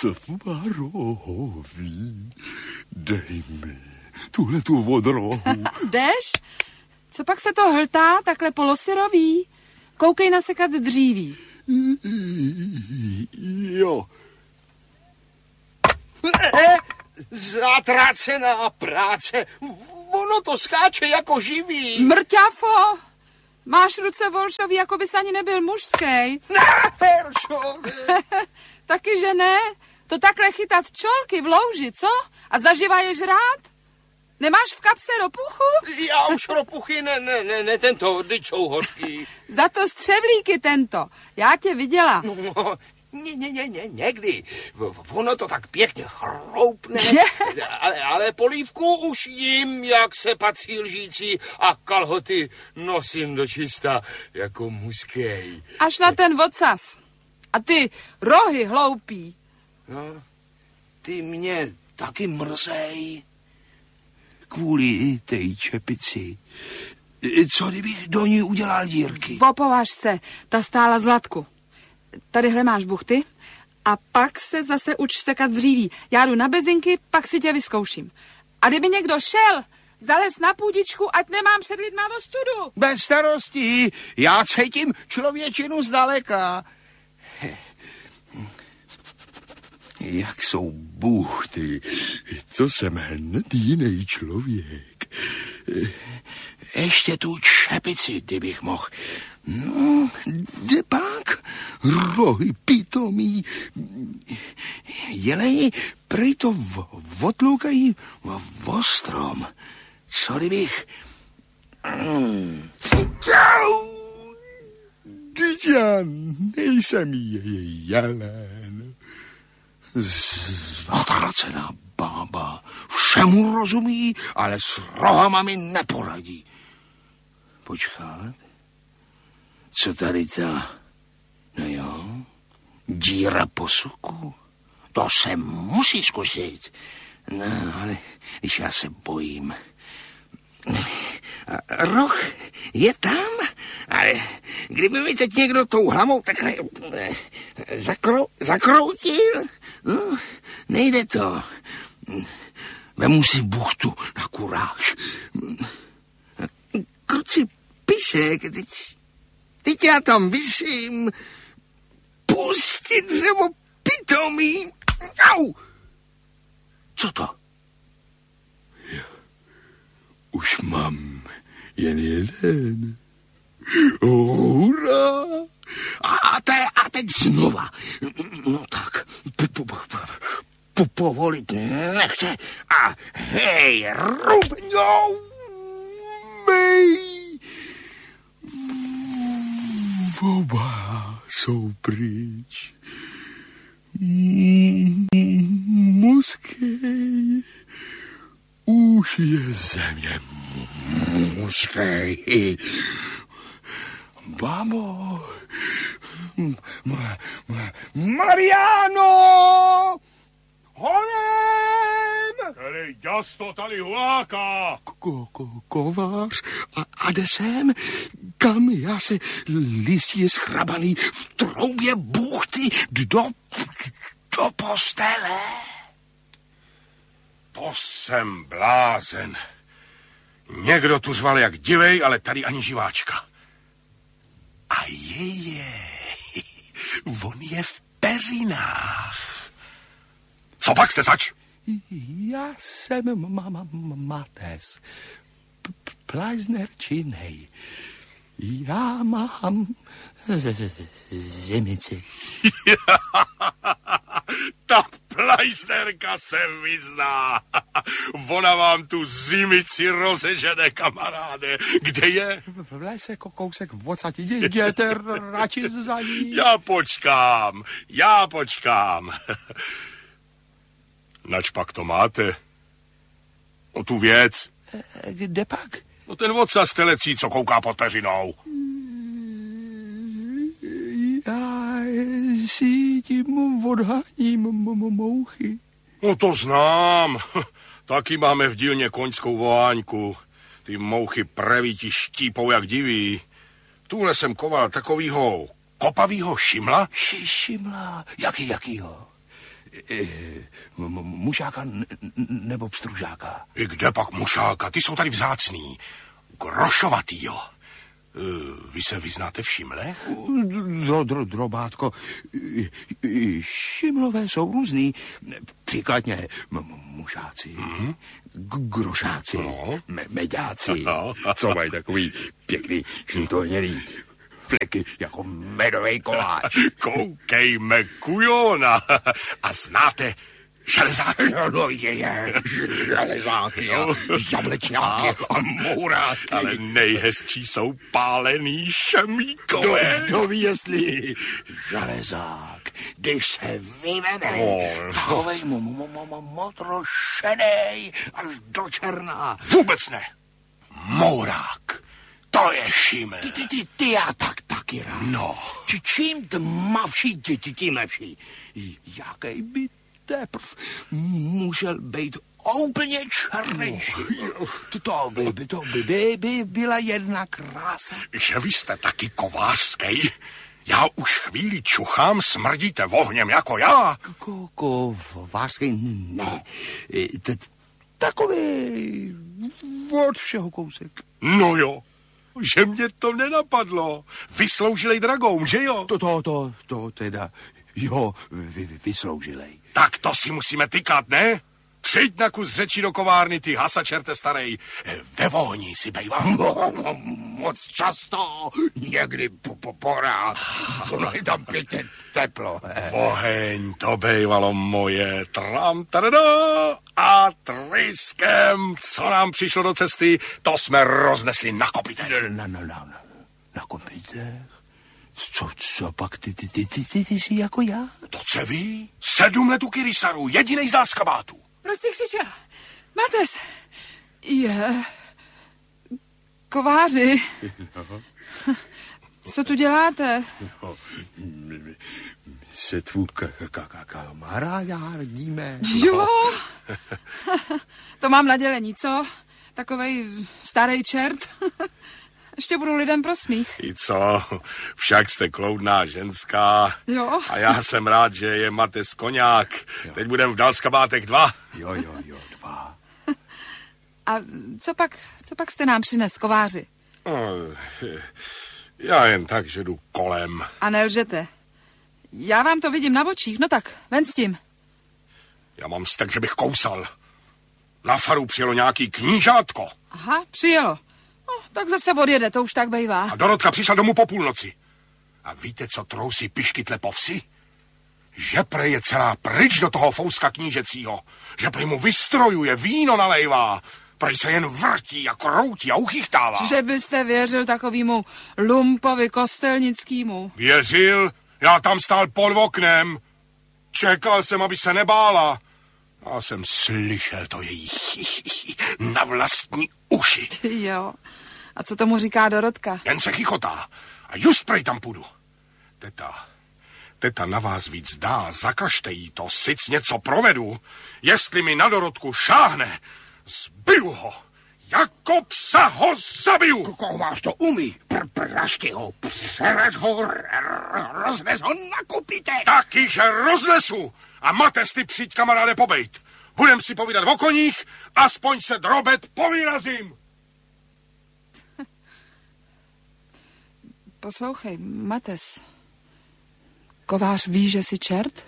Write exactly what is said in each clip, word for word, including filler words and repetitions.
Svarový, dej mi tuhle tu vodrohu. Jdeš? Co pak se to hltá takhle polosyrový? Koukej nasekat dříví. Jo. E, zatracená práce. Ono to skáče jako živý. Mrťafo! Máš ruce volšový, jako bys ani nebyl mužský. Na, Heršovi. Taky, že ne? To takhle chytat čolky v louži, co? A zaživa je žrát? Nemáš v kapse ropuchu? Já už ropuchy ne, ne, ne, ne tento, teď jsou hořký. Za to střevlíky tento. Já tě viděla. No, ne, ne, ne, ne, někdy. Ono to tak pěkně chroupne. ale, ale polívku už jim, jak se patří lžící, a kalhoty nosím do čista jako muskej. Až na ten vocas. A ty rohy hloupý. No, ty mě taky mrzej. Kvůli té čepici. Co kdybych do ní udělal dírky? Opovaž se, ta stála Zlatku. Tadyhle máš buchty a pak se zase uč sekat dříví. Já jdu na bezinky, pak si tě vyzkouším. A kdyby někdo šel, zales na půdičku, ať nemám před lidma ostudu. Bez starostí, já cítím člověčinu zdaleka. Jak jsou buchty, to jsem hned jiný člověk. Ještě tu čepici, kdybych mohl. No, kde pak? Rohy pitomí. Jeleni prej to odloukají v ostrom. Co kdybych... Mm. Když já nejsem jelen. Zatracená bába. Všemu rozumí, ale s rohama mi neporadí. Počkat. Co tady ta... No jo, díra po suku. To se musí zkusit. No, ale když já se bojím. Roh je tam, ale kdyby mi teď někdo tou hlavou takhle zakrou, zakroutil, no, nejde to. Vemu si buchtu na kuráž. Kruci pisek, teď, teď já tam visím. Pusti dřevo pitomí. Au! Co to? Už mám jen jeden. Hurá! A, te, a teď znova. No tak, po, po, po, povolit nechce. A hej, rubňou mej. Oba jsou pryč. Muskej. Už je země muskej. Babo. Ma, ma, Mariano! Honem! Který ďas to tady huláká? Ko, ko, kovář a, a jde sem, kam já se list je schrabaný v troubě buchty do, do postele. To jsem blázen. Někdo tu zval jak divej, ale tady ani živáčka. A je, je. On je v peřinách. Co pak jste zač? Já jsem mama Mates, Pleisner činej. Já mám zimici. Ta Pleisnerka se vyzná. Ona vám tu zimici rozežene, kamaráde. Kde je? V lese kousek vocati. Jděte radši za ní. Já počkám, já počkám. Nač pak to máte? No tu věc. Kde pak? No ten vocas telecí, co kouká pod peřinou. Já si tím odháním mouchy. No to znám. Taky máme v dílně koňskou voháňku. Ty mouchy prevíti štípou jak diví. Tuhle jsem koval takovýho kopavýho šimla. Ši, šimla? Jaký, jakýho? Mušáka nebo pstružáka? I kde pak mušáka? Ty jsou tady vzácný. Grošovatý, jo. Vy se vyznáte v šimlech? Dro, dro, drobátko, šimlové jsou různý. Příkladně mušáci, mm-hmm. grošáci, no. me, meďáci, no. Co mají takový pěkný žlutohnělý fleky jako medovej koláč. Koukejme, kujona. A znáte železáky? No je, je, železáky a jablečňáky a mouráky. Ale nejhezčí jsou pálený šemíkové. Kdo, kdo ví, jestli železák, když se vyvede, oh. takovej mu, mu, mu, mu, modro šedej až do černá. Vůbec ne. Mourák. To je šiml. Ty, ty, ty, ty já tak taky rád. No. Či čím tmavší, tím lepší. Jaký by teprv můžel být úplně černější. No. To by, by, to by, by, by byla jedna krása. Že vy jste taky kovářský? Já už chvíli čuchám, smrdíte vohněm jako já. Kovářský ne. Takový od všeho kousek. No jo. Že mě to nenapadlo. Vysloužilej dragoun, že jo? To, to, to, to teda, jo, vy, vy, vysloužilej. Tak to si musíme tykat, ne? Přijď na kus řeči do kovárny, ty hasačerte starej. Ve vohni si bejvám. No, no, moc často, někdy po, po, porád. Ono je tam pěkně teplo. Voheň, to bejvalo moje. Tram, tadada, a tryskem, co nám přišlo do cesty, to jsme roznesli na kopitech. Na, na, na, na, na kopitech? Co, co pak ty, ty, ty, ty, ty, ty jsi jako já? To co ví? Sedm let u Kyrisaru, jedinej z nás kabátů. Proč jsi křičel? Mates! Je... Kováři. No. Co tu děláte? No, my, my, my se tvů kamarádíme. Jo! To mám na dělení, co? Takovej starý čert. Ještě budu lidem pro smích. I co? Však jste kloudná ženská. Jo. A já jsem rád, že je Mates koňák. Jo. Teď budem v Dalskabátech dva. Jo, jo, jo, dva. A co pak, co pak jste nám přines, kováři? No, já jen tak, že jdu kolem. A nelžete. Já vám to vidím na očích, no tak, ven s tím. Já mám vztek, že bych kousal. Na faru přijelo nějaký knížátko. Aha, přijelo. No, tak zase odjede, to už tak bejvá. A Dorotka přišla domů po půlnoci. A víte, co trousí piškytle po vsi? Že prej je celá pryč do toho fouska knížecího. Že prej mu vystrojuje, víno nalejvá. Prej se jen vrtí a kroutí a uchychtává. Že byste věřil takovýmu lumpovi kostelnickýmu. Věřil? Já tam stál pod oknem. Čekal jsem, aby se nebála. Já jsem slyšel to její na vlastní uši. Jo. A co tomu říká Dorotka? Jen se chichotá. A just prej tam půjdu. Teta, teta na vás víc dá, zakažte jí to, sic něco provedu. Jestli mi na Dorotku šáhne, zbiju ho. Jako psa ho zabiju. Kovář to umí. Pr- prašti ho, přerež ho, roznes ho na kupite. Taky, že roznesu. A Mates, ty přijď, kamaráde, pobejt. Budem si povídat o koních, aspoň se drobet povyrazím. Poslouchej, Mates. Kovář ví, že jsi čert?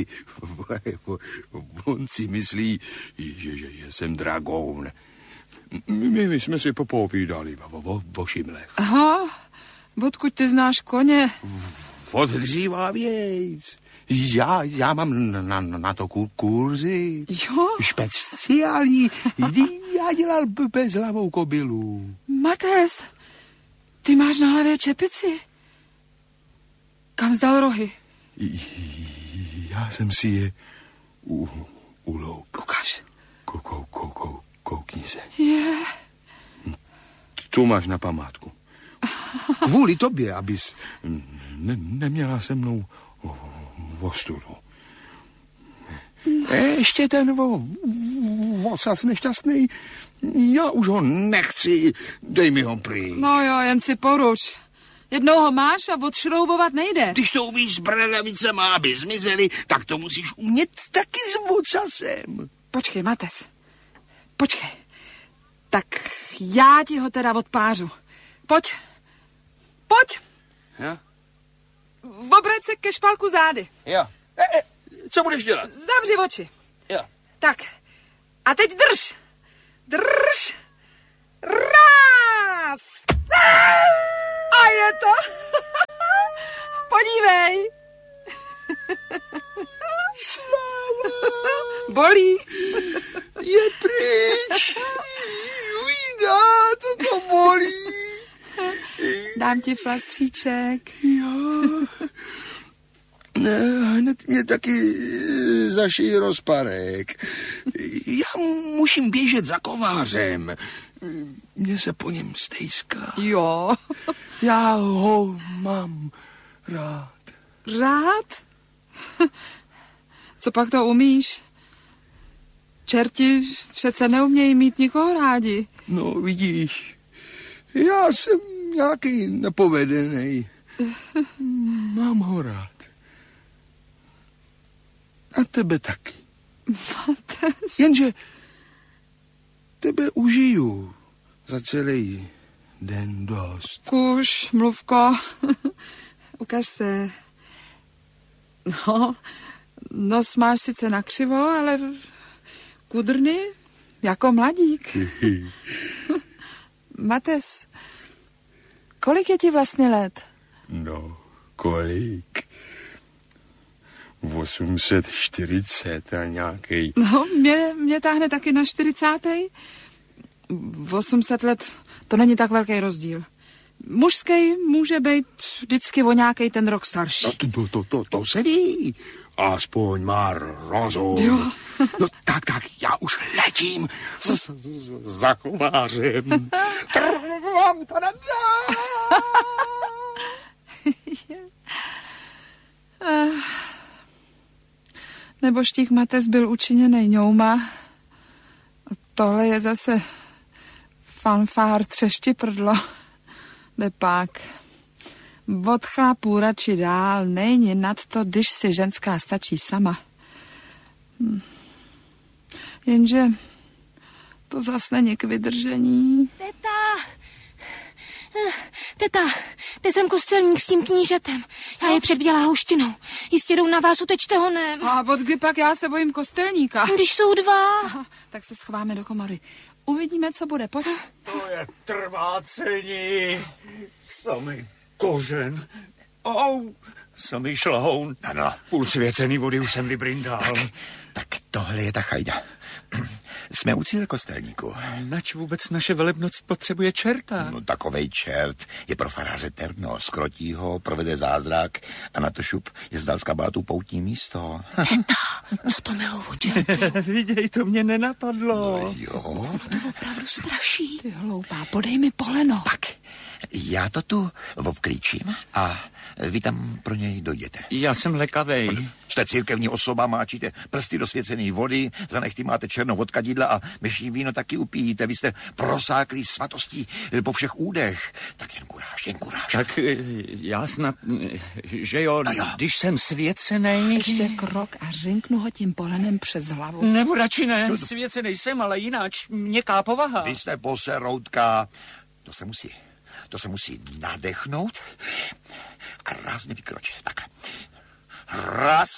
On si myslí, že, že, že jsem dragoun. My, my jsme si popovídali o, o, o šimlech. Aha, odkud ty znáš koně? Od dříva věc. Já, já mám na, na, na to kurzy. Jo? Speciální. Já dělal bezhlavou kobylu. Mates, ty máš na hlavě čepici. Kam zdal rohy? Já jsem si je u, uloup. Ukaž. Kou, kou, kou, kou, koukni se. Je. Tu máš na památku. Kvůli tobě, abys ne, neměla se mnou ostudu. Ještě ten ocas nešťastný, já už ho nechci, dej mi ho prý. No jo, jen si poruč. Jednou ho máš a odšroubovat nejde. Když to umíš s bradavicema, aby zmizely, tak to musíš umět taky s vocasem. Počkej, Mates. Počkej. Tak já ti ho teda odpářu. Pojď. Pojď. Jo? Obrať se ke špalku zády. Jo. E, e, co budeš dělat? Zavři oči. Jo. Tak. A teď drž. Drž. Raz. A je to. Podívej. Sláva. Bolí. Je pryč. Ujídá, to to bolí. Dám ti flastříček. Jo. Ne, hned mě taky zašij rozparek. Já musím běžet za kovářem. Mně se po něm stejská. Jo. Já ho mám rád. Rád? Co pak to umíš? Čerti přece neumějí mít nikoho rádi. No, vidíš, já jsem nějaký nepovedený. Mám ho rád. A tebe taky. Mates. Jenže tebe užiju za celý den dost. Už, mluvko. Ukaž se. No, nos máš sice nakřivo, ale kudrny jako mladík. Mates, kolik je ti vlastně let? No, kolik? osm set čtyřicet a nějaký. No, mě, mě táhne taky na čtyřicátej. osm set let, to není tak velký rozdíl. Mužský může být vždycky o nějaký ten rok starší. No, to, to, to, to, to se ví. Aspoň má rozum. Jo. No tak, tak, já už letím z, z, z, za kovářem. Trvám, tada, Nebo štík Mates byl učiněnej ňouma. A tohle je zase fanfár třešti prdlo. Jde pak. Od chlapů radši dál, není nad to, když si ženská stačí sama. Hm. Jenže to zase není k vydržení. Teta, teta, jde sem kostelník s tím knížetem. Já je předběla houštinou. Jistě jdou na vás utečte honem. A od kdy pak já se bojím kostelníka? Když jsou dva. Aha, tak se schováme do komory. Uvidíme, co bude, pojď. To je trvácení. Samý kořen. Au, samý šlahoun. Ano. Půl svěcený vody už jsem vybrindal. Tak, tak tohle je ta chajda. Jsme u cíle, kostelníku. Nač vůbec naše velebnost potřebuje čerta? No, takovej čert je pro faráře terno. Skrotí ho, provede zázrak a na to šup je zdal z kabátu poutní místo. Teta, co to milou o čertu? Viděj, to mě nenapadlo. No, jo. Ono to opravdu straší. Ty hloupá, podej mi poleno. Tak, já to tu obklíčím a vy tam pro něj dojděte. Já jsem lekavej. Jste církevní osoba, máčíte prsty do svěcené vody, za nechty máte černou od kadidla a myší víno taky upíjíte. Vy jste prosáklý svatostí po všech údech. Tak jen kuráž, jen kuráž. Tak já snad, že jo, No jo. když jsem svěcenej... Ještě krok a řinknu ho tím polenem přes hlavu. Nebo radši ne, svěcenej jsem, ale jináč měkká povaha. Vy jste poseroutka. To se musí, to se musí nadechnout a rázně vykročit. Takhle. Raz.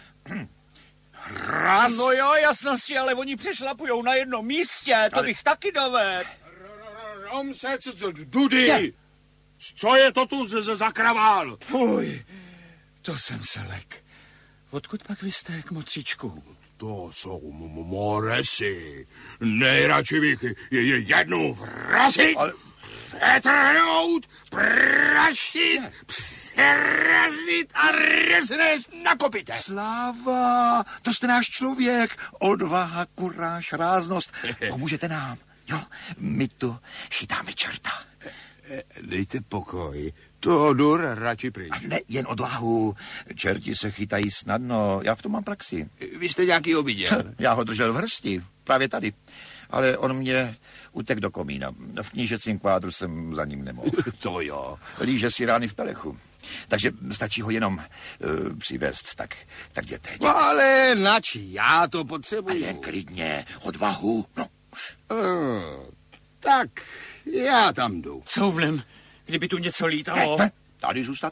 Raz. No jo, jasnosti, ale oni přešlapujou na jednom místě, to Ale- bych taky dovedl. Romse, Dudy, co je to tu z- z- za kravál? Uj, to jsem se lek. Odkud pak vy jste, kmotříčku? To jsou m- m- moresy. Nejradši bych je, je jednou vrazit, Ale- přetrhnout, praštit, přerazit a reznést na kopite. Sláva, to jste náš člověk. Odvaha, kuráž, ráznost. Pomůžete nám. Jo, my tu chytáme čerta. Dejte pokoj, to jdu radši pryč. A ne, jen odvahu. Čerti se chytají snadno. Já v tom mám praxi. Vy jste nějakýho viděl? Já ho držel v hrsti. Právě tady. ale on mě utek do komína. V knížecím kvádru jsem za ním nemohl. To jo. Líže si rány v pelechu. Takže stačí ho jenom uh, přivést, tak, tak jděte. jděte. No ale nači, já to potřebuji. A jen klidně, odvahu, no. Uh, tak, já tam jdu. Couvnem, kdyby tu něco lítalo. Ne, ne, tady zůstat.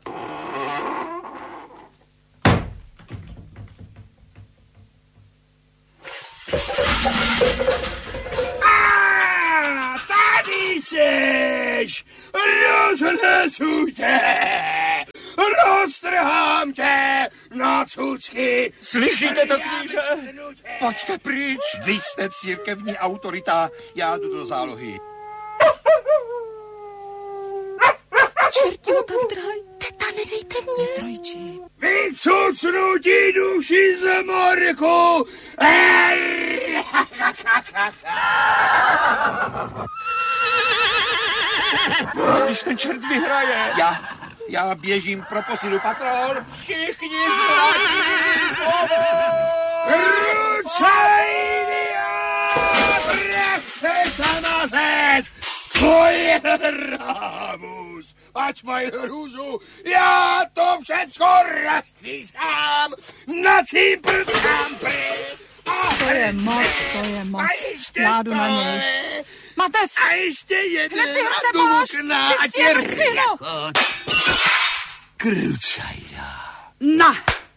A tady seš! Rozhledu tě! Roztrhám tě na cucky! Slyšíte to, kníže? Pojďte pryč! Vy jste církevní autorita, já jdu do zálohy. Čerti ho tam drhaj. Teta, nedejte mě. Trojči. Vycucnu ti duši z morku! Když ten čert vyhraje. Já, já běžím pro posilu patrol. Všichni zradí pomoc! Ručaj, bratře Tamazec! Tvoje rámus! Ať mají hrůzu, já to všecko roztřískám! Na címprcám pryč! To je moc, to je moc. Já jdu na něj. Mates! A ještě jeden Hned ty hrce do polož! okna a Chci si tě je střihnout! Krucajda. Na!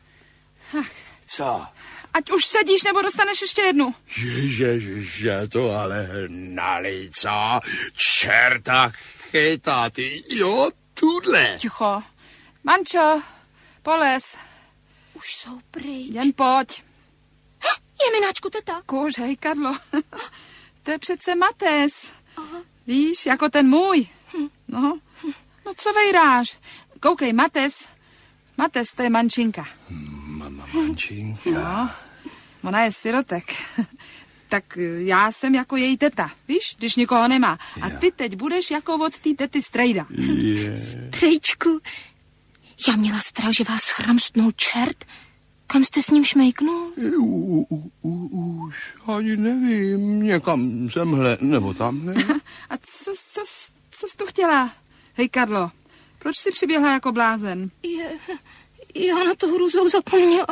Co? Ať už sedíš, nebo dostaneš ještě jednu. Ježiže, to ale nalej, co? Čerta chytá, ty, jo, tudle. Ticho. Mančo, polez. Už jsou pryč. Jen pojď. Je mináčku, teta. Kouřej, Karlo. To je přece Mates. Aha. Víš, jako ten můj. No, no co vejráš? Koukej, Mates. Mates, to je mančinka. Mama mančinka. No, ona je sirotek. Tak já jsem jako její teta, víš, když nikoho nemá. A ty teď budeš jako od té tety strejda. Strejčku, já měla strach, že vás chramstnul čert. Kam jste s ním šmejknul? U, u, u, už ani nevím, někam semhle nebo tam, ne? A co, co, co jsi tu chtěla? Hej, Karlo, proč jsi přiběhla jako blázen? Je, já na to hrůzou zapomněla.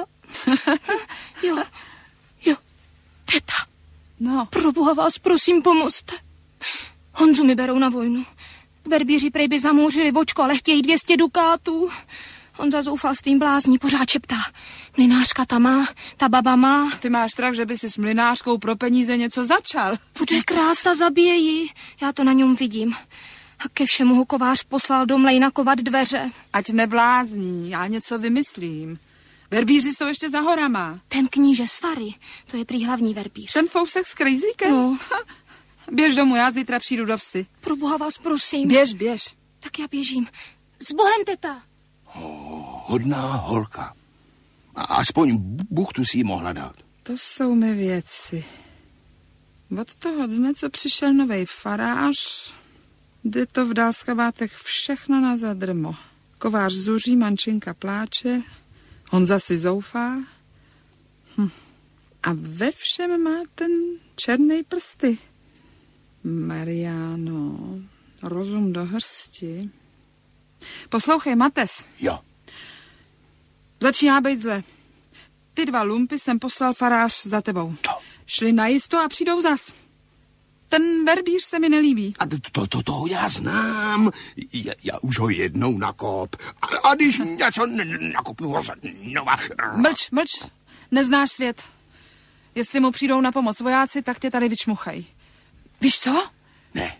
Jo, jo, teta. No. Proboha vás, prosím, pomozte. Honzu mi berou na vojnu. Verbíři prej by zamouřili vočko, ale chtějí dvě stě dukátů. Honza zoufal s tím blázní, pořád šeptá. Mlynářka ta má, ta baba má. Ty máš strach, že by si s mlynářkou pro peníze něco začal. Bude krást a zabije ji. Já to na něm vidím. A ke všemu ho kovář poslal do Mlejna kovat dveře. Ať neblázní, já něco vymyslím. Verbíři jsou ještě za horama. Ten kníže Svary, to je prý hlavní verbíř. Ten fousek s krejzlíkem? No. Běž domů, já zítra přijdu do vsi. Proboha vás, prosím. Běž, běž. Tak já běžím. S Bohem, teta. Oh, hodná holka. A aspoň buchtu si jí mohla dát. To jsou mi věci. Od toho dne, co přišel novej farář, jde to v Dalskabátech všechno na zadrmo. Kovář zuří, mančinka pláče, Honza si zoufá. Hm. A ve všem má ten černý prsty. Mariano, rozum do hrsti. Poslouchej, Mates. Jo. Začíná být zle. Ty dva lumpy jsem poslal farář za tebou. To. Šli najisto a přijdou zas. Ten verbíř se mi nelíbí. A to, to, to, to já znám. Já, já už ho jednou nakop. A, a když něco nakopnu ho znova. Mlč, mlč. Neznáš svět. Jestli mu přijdou na pomoc vojáci, tak tě tady vyčmuchají. Víš co? Ne.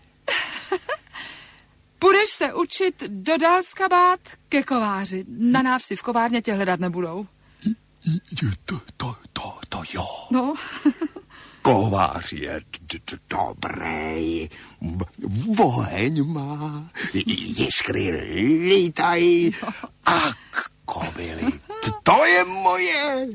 Půjdeš se učit do Dalskabát ke kováři. Na návsi v kovárně tě hledat nebudou. To, to, to, to jo. No. Kovář je d- d- dobrý. Oheň má. Jiskry lítají. A kobily. To je moje.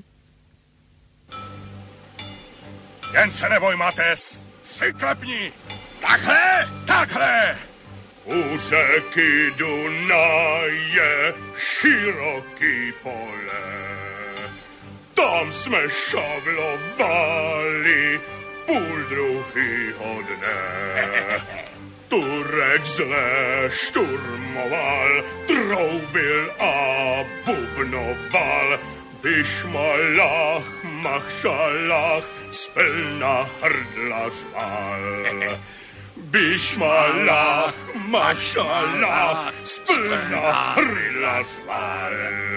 Jen se neboj, Mates. Přiklepni. Takhle, takhle. Úseky Dunaje, široký pole. Tam jsme šavlovali půl druhýho dne. Turek zle šturmoval, troubil a bubnoval. Bišmalach, machšalach, splna hrdla řval. Bišmalach, machšalach, splna hrdla řval.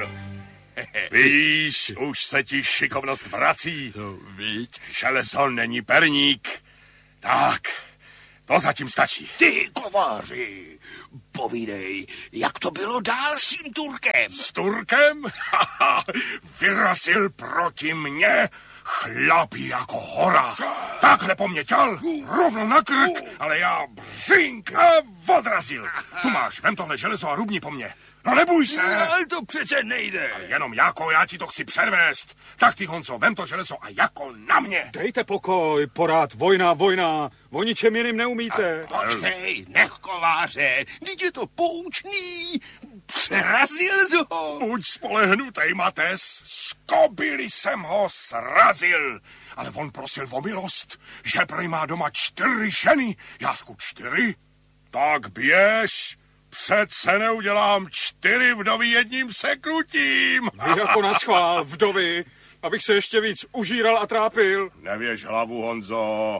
Víš, už se ti šikovnost vrací. No, víš. Železo není perník. Tak, to zatím stačí. Ty, kováři, povídej, jak to bylo dál s tím Turkem? S Turkem? Vyrazil proti mně chlapí jako hora. Takhle po mně těl, rovno na krk, ale já břink a odrazil. Tu máš, vem tohle železo a rubni po mně. No nebůj se. Ale to přece nejde. Ale jenom jako já ti to chci předvést. Tak ty, Honzo, vem to železo a jako na mě. Dejte pokoj, porád vojna, vojna. O ničem jiným neumíte. A počkej, nech kováře, teď je to poučný. Přerazil jsi ho. Buď spolehnutej, Mates. Z kobily jsem ho srazil. Ale on prosil o milost, že prej má doma čtyři ženy. Jásku, čtyři? Tak běž. Přece neudělám čtyři vdovy jedním seknutím. Vy jako naschvál, vdovy, abych se ještě víc užíral a trápil. Nevěž hlavu, Honzo.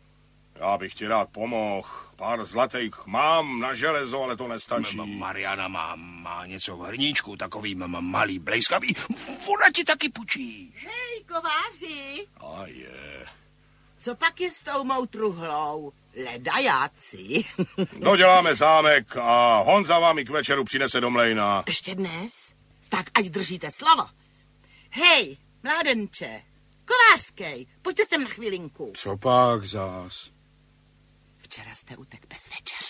Já bych ti rád pomohl. Pár zlatých mám na železo, ale to nestačí. Mariana má, má něco v hrníčku, takový malý blejskavý. Ona ti taky půjčí. Hej, kováři. A je. Co pak je s tou mou truhlou? Ledajáci. Doděláme zámek a Honza vám i k večeru přinese do mlejna. Ještě dnes? Tak ať držíte slovo. Hej, mládenče, kovářskej, pojďte sem na chvilinku. Co pak zás? Včera jste utek bez večeře.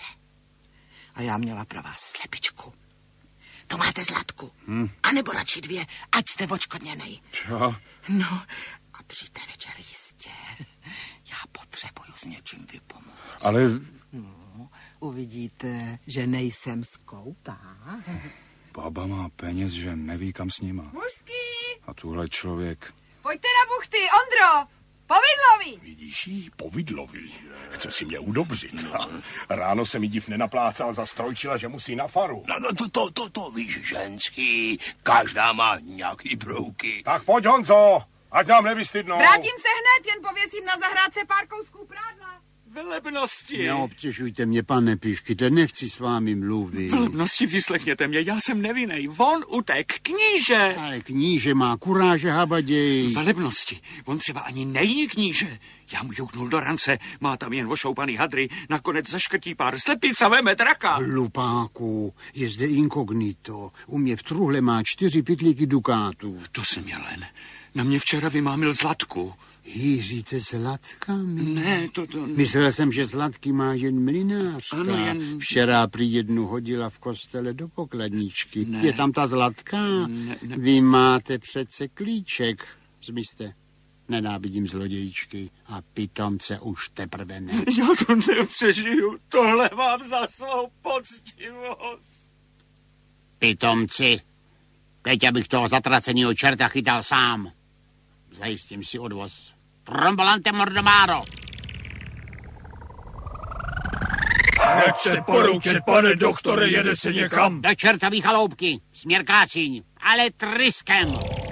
A já měla pro vás slepičku. To máte zlatku. Hmm. A nebo radši dvě, ať jste odškodněnej. Čo? No, a při té večer jistě. Já potřebuju s něčím vypomoct. Ale... No, uvidíte, že nejsem skoupá. Baba má peněz, že neví, kam s nima. Mužský! A tuhle člověk... Pojďte na buchty, Ondro! Povidlovi! Vidíš jí? Povidlovi. Chce si mě udobřit. Ráno se mi div nenaplácal za strojčila, že musí na faru. No, no to, to, to, to víš, ženský. Každá má nějaký brouky. Tak pojď, Honzo, ať nám nevystydnou. Vrátím se hned, jen pověsím na zahrádce pár kousků prádla. Velebnosti. Neobtěžujte mě, pane Piškyte, nechci s vámi mluvit. Velebnosti, vyslechněte mě, já jsem nevinnej. On utek, kníže. Ale kníže má kuráže, habaděj. Velebnosti, on třeba ani nejí kníže. Já mu jouknul do rance, má tam jen ošoupaný hadry, nakonec zaškrtí pár slepic a veme draka. Hlupáku, je zde inkognito. U mě v truhle má čtyři pytlíky dukátů. To jsem měl jen. Na mě včera vymámil Zlatku. Hýříte zlatkami? Ne, to to... Myslel jsem, že zlatky má jen mlynářka. Ano, jen... Včera prý jednu hodila v kostele do pokladničky. Ne. Je tam ta zlatka? Ne, ne. Vy máte přece klíček. Zmizte. Nenávidím zlodějčky a pitomce už teprve ne. Já to nepřežiju. Tohle mám za svou poctivost. Pitomci. Teď abych toho zatraceného čerta chytal sám. Zajistím si odvoz. Trombolante mordomaro. Nechce poroučet, pane doktore, jede se někam. Do čertový chaloupky. Směr Kácíň. Ale tryskem.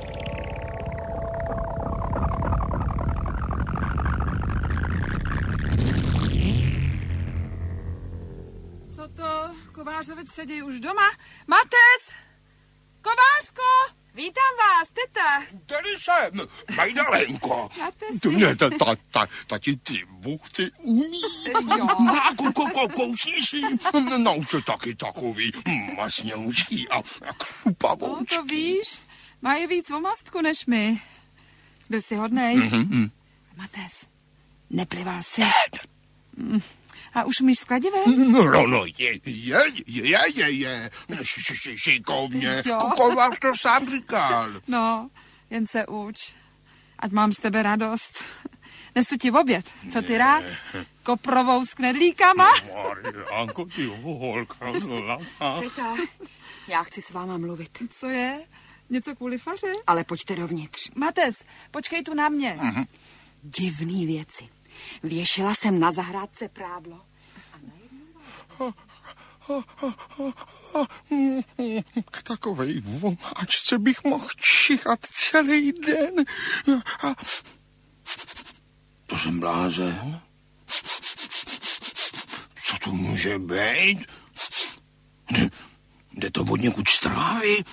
Co to? Kovářovic sedí už doma? Mates! Kovářko! Vítám vás, teta. Tady jsem, Majdalenko. Máte Tu si? ne, ta, ta, ta, taky ty buchty umí. Jo. Má ko, ko, ko, kousíš jí. No, už je taky takový masňoučí a, a No, křupavoučký. to víš, mají víc omastku než my. Byl jsi hodnej. Mm-hmm. Mates, neplival jsi. Mm. A už umíš skladivé? No, no, no, je, je, je, je, je. Š, š, š, šikovně. Jo. Kovář to sám říkal. No, jen se uč. Ať mám z tebe radost. Nesu ti v oběd. Co ty rád? Koprovou s knedlíkama? Mariánko, ty holka zlatá. Teta, já chci s váma mluvit. Co je? Něco kvůli faře? Ale pojďte dovnitř. Mates, počkej tu na mě. Divný věci. Věšela jsem na zahrádce prádlo. K takovej vomáčce bych mohl čichat celý den. To jsem blázen. Co to může být? Jde, jde to od někud z trávy?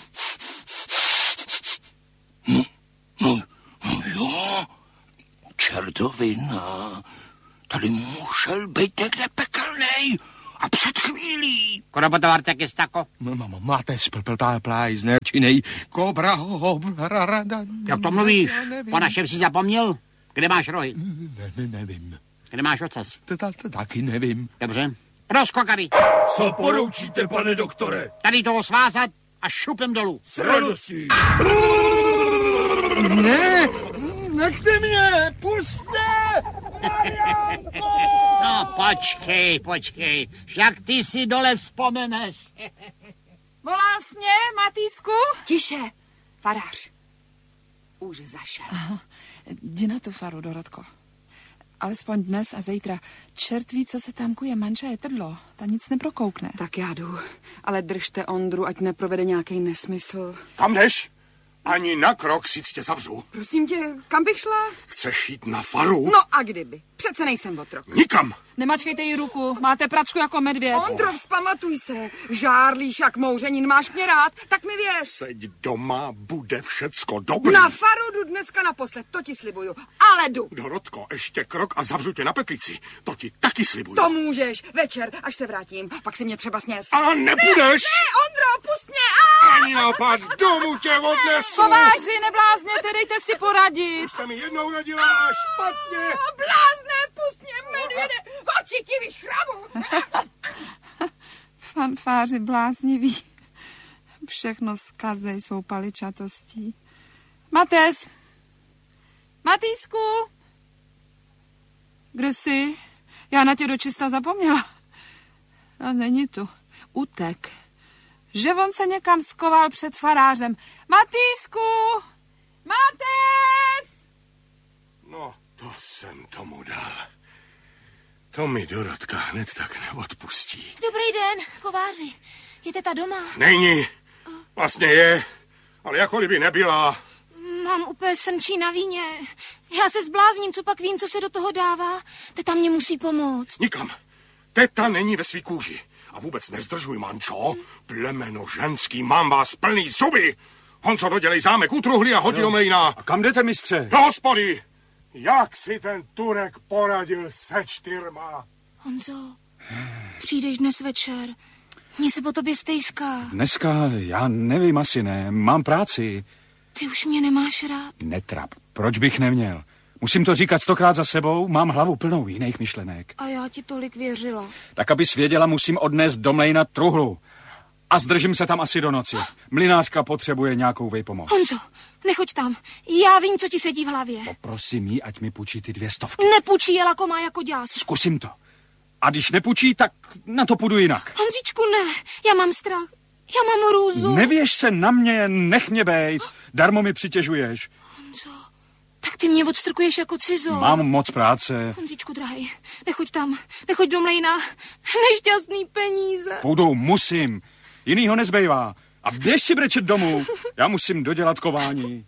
No, no, no jo, čertovina. Tady musel být někde pekelnej. A před chvílí. Korobotovar taky stako. Máte splplpláj znerčinej. Kobra, obra, rada. Jak to mluvíš? Po našem si zapomněl? Kde máš rohy? Ne, ne, nevím. Kde máš ocas? Taky nevím. Dobře. Proskokavy. Co poroučíte, pane doktore? Tady toho svázat a šupem dolů. S radostí. Ne, nechte mě, puste! No, počkej, počkej. Jak ty si dole vzpomeneš? Volal jsi mě, Matýsku? Tiše, farář. Už zašel. Aha, jdi na tu faru, Dorotko. Alespoň dnes a zítra. Čert ví, co se tam kuje, manča je trdlo. Ta nic neprokoukne. Tak já jdu, ale držte Ondru, ať neprovede nějaký nesmysl. Kam jdeš? Ani na krok si tě zavřu. Prosím tě, kam bych šla? Chceš jít na faru? No a kdyby? Přece nejsem otrok. Nikam. Nemačkejte jí ruku, máte pracku jako medvěd. Ondro, vzpamatuj se. Žárlíš jak mouřenin, máš mě rád, tak mi věř. Seď doma, bude všecko dobrý. Na faru jdu dneska naposled, to ti slibuju. Ale jdu. Dorotko, ještě krok a zavřu tě na petlici. To ti taky slibuju. To můžeš, večer, až se vrátím. Pak si mě třeba sněz. A nepůjdeš. Ne, ne, Ondro, pust mě. A! Ani nápad, domů tě odnesu. Kováři, neblázněte, dejte si poradit. Už jste mi jednou radila a špatně. A blázne, pust mě, medvěde. Oči ti vyškrabu. Fanfáři blázniví. Všechno zkazej svou paličatostí. Mates! Matýsku! Kde jsi? Já na tě dočista zapomněla. A není tu. Utek. Že on se někam skoval před farářem. Matýsku! Mates! No, to jsem tomu dal. To mi Dorotka hned tak neodpustí. Dobrý den, kováři. Je teta doma? Není. Vlastně je, ale jako kdyby nebyla. Mám úplně srnčí na víně. Já se zblázním, co pak vím, co se do toho dává. Teta mě musí pomoct. Nikam. Teta není ve svý kůži. A vůbec nezdržuj, mančo. Plemeno ženský, mám vás plný zuby. Honco, dodělej zámek u truhly a hodí do mlejna. A kam jdete, mistře? Do hospody. Jak si ten Turek poradil se čtyřma? Honzo, přijdeš dnes večer. Mně se po tobě stejská. Dneska, já nevím, asi ne. Mám práci. Ty už mě nemáš rád. Netrap. Proč bych neměl? Musím to říkat stokrát za sebou, mám hlavu plnou jiných myšlenek. A já ti tolik věřila. Tak, abys věděla, musím odnést do mlejna truhlu. A zdržím se tam asi do noci. Mlynářka potřebuje nějakou výpomoc. Honzo, nechoď tam. Já vím, co ti sedí v hlavě. Poprosím jí, ať mi půjčí ty dvě stovky. Nepůjčí je lakomá jako děs. Zkusím to. A když nepůjčí, tak na to půjdu jinak. Honzičku, ne. Já mám strach. Já mám hrůzu. Nevěš se na mě, nech mě bejt. Darmo mi přitěžuješ. Honzo, tak ty mě odstrkuješ jako cizo. Mám moc práce. Honzičku, drahej, nechoď tam. Nechoď do mlejna. Nešťastný peníze. Půjdu, musím. Jinýho nezbývá. A běž si brečet domů. Já musím dodělat kování.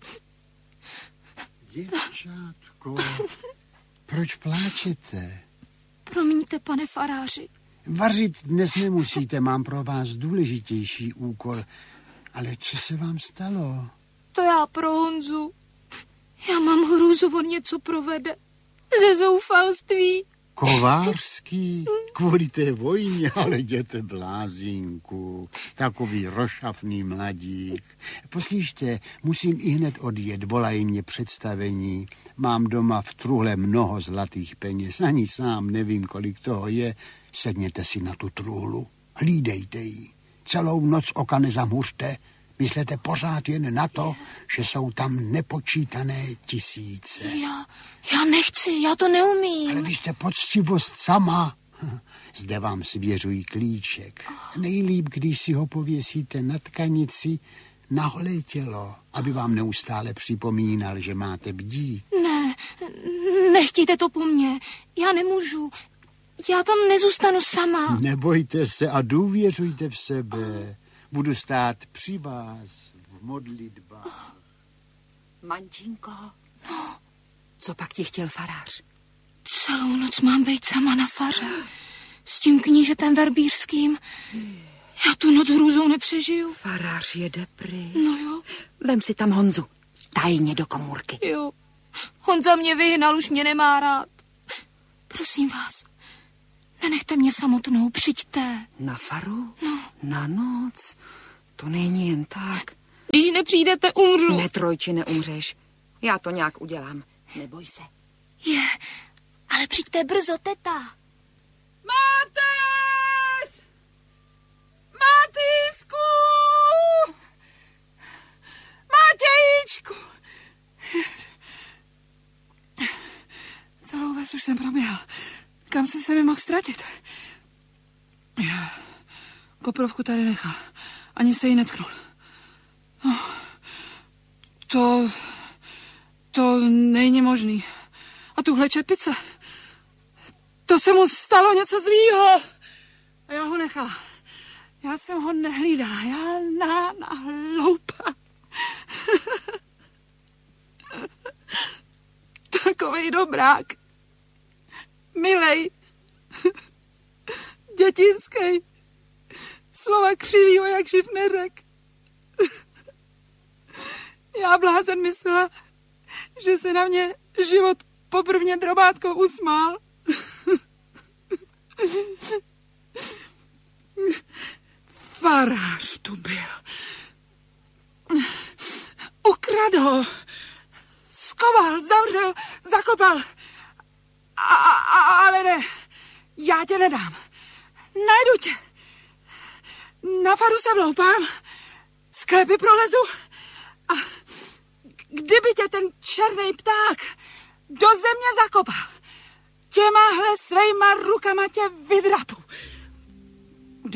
Děvčátko, proč pláčete? Promiňte, pane faráři. Vařit dnes nemusíte, mám pro vás důležitější úkol. Ale co se vám stalo? To já pro Honzu. Já mám hrůzu, on něco provede. Ze zoufalství. Kovářský? Kvůli té vojně, ale jděte blázinku. Takový rošafný mladík. Poslyšte, musím i hned odjet, volají mě představení. Mám doma v truhle mnoho zlatých peněz, ani sám nevím, kolik toho je. Sedněte si na tu truhlu, hlídejte ji. Celou noc oka nezamhuřte. Myslete pořád jen na to, že jsou tam nepočítané tisíce. Já, já nechci, já to neumím. Ale vy jste poctivost sama. Zde vám svěřují klíček. Nejlíp, když si ho pověsíte na tkanici na holé tělo, aby vám neustále připomínal, že máte bdít. Ne, Nechtějte to po mně. Já nemůžu. Já tam nezůstanu sama. Nebojte se a důvěřujte v sebe. Budu stát při vás v modlitbách. Mančinko, No, co pak ti chtěl farář? celou noc mám být sama na faře. S tím knížetem verbířským. Já tu noc hrůzou nepřežiju. Farář jede pryč. No jo. Vem si tam Honzu. Tajně do komůrky. Jo. Honza mě vyhnal, už mě nemá rád. Prosím vás, nenechte mě samotnou, přijďte. Na faru? No. Na noc? To není jen tak. Když nepřijdete, umřu. Ne, Trojči, neumřeš. Já to nějak udělám. Neboj se. Je, ale přijďte brzo, teta. Mátes! Matýsku! Matějíčku! Celou ves už jsem proběhl. Kam jsem se mi mohl ztratit? Koprovku tady nechal. Ani se jí netknul. No, to... To není možný. A tuhle čepice... To se mu stalo něco zlýho. A já ho nechala. Já jsem ho nehlídala. Já na, na hloupa. Takovej dobrák. Milej. Dětinský. Slova křivýho, jak živ neřek. Já blázen myslela, že se na mě život poprvně drobátkou usmál. Farář tu byl. Ukradl ho. Skoval, zavřel, zakopal. A, a, ale ne, já tě nedám. Najdu tě. Na faru se vloupám, sklepy prolezu a kdyby tě ten černý pták do země zakopal, těmahle svejma rukama tě vydrapu.